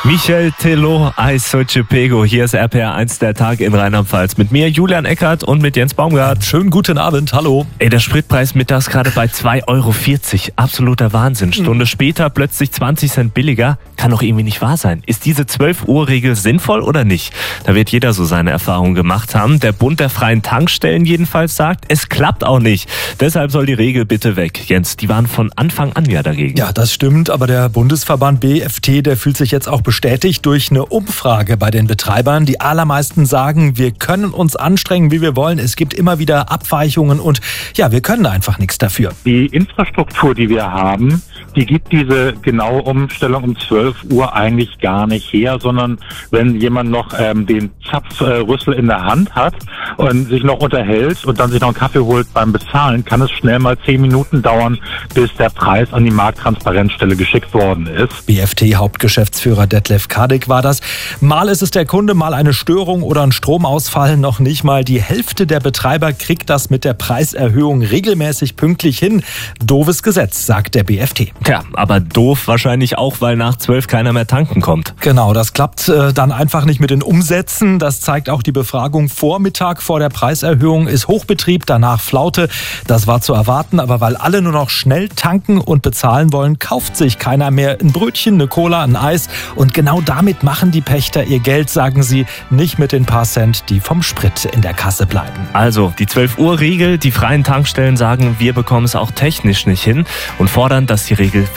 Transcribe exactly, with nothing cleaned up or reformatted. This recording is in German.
Michel Tello, Eissoce Pego. Hier ist R P R eins der Tag in Rheinland-Pfalz. Mit mir Julian Eckert und mit Jens Baumgart. Schönen guten Abend, hallo. Ey, der Spritpreis mittags gerade bei zwei Euro vierzig. Absoluter Wahnsinn. Stunde später plötzlich zwanzig Cent billiger. Kann doch irgendwie nicht wahr sein. Ist diese zwölf Uhr Regel sinnvoll oder nicht? Da wird jeder so seine Erfahrungen gemacht haben. Der Bund der freien Tankstellen jedenfalls sagt, es klappt auch nicht. Deshalb soll die Regel bitte weg. Jens, die waren von Anfang an ja dagegen. Ja, das stimmt, aber der Bundesverband B F T, der fühlt sich jetzt auch bestätigt durch eine Umfrage bei den Betreibern. Die allermeisten sagen, wir können uns anstrengen, wie wir wollen. Es gibt immer wieder Abweichungen und ja, wir können einfach nichts dafür. Die Infrastruktur, die wir haben, die gibt diese genaue Umstellung um zwölf Uhr eigentlich gar nicht her, sondern wenn jemand noch ähm, den Zapfrüssel in der Hand hat und sich noch unterhält und dann sich noch einen Kaffee holt beim Bezahlen, kann es schnell mal zehn Minuten dauern, bis der Preis an die Markttransparenzstelle geschickt worden ist. B F T-Hauptgeschäftsführer Detlef Kadik war das. Mal ist es der Kunde, mal eine Störung oder ein Stromausfall. Noch nicht mal die Hälfte der Betreiber kriegt das mit der Preiserhöhung regelmäßig pünktlich hin. Doofes Gesetz, sagt der B F T. Tja, aber doof wahrscheinlich auch, weil nach zwölf keiner mehr tanken kommt. Genau, das klappt äh, dann einfach nicht mit den Umsätzen. Das zeigt auch die Befragung. Vormittag vor der Preiserhöhung ist Hochbetrieb, danach Flaute. Das war zu erwarten, aber weil alle nur noch schnell tanken und bezahlen wollen, kauft sich keiner mehr ein Brötchen, eine Cola, ein Eis. Und genau damit machen die Pächter ihr Geld, sagen sie, nicht mit den paar Cent, die vom Sprit in der Kasse bleiben. Also die zwölf Uhr Regel, die freien Tankstellen sagen, wir bekommen es auch technisch nicht hin und fordern, dass die Regel